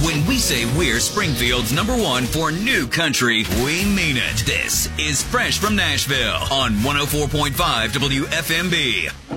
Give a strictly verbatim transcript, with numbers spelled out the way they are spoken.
When we say we're Springfield's number one for new country, we mean it. This is Fresh from Nashville on one oh four point five W F M B.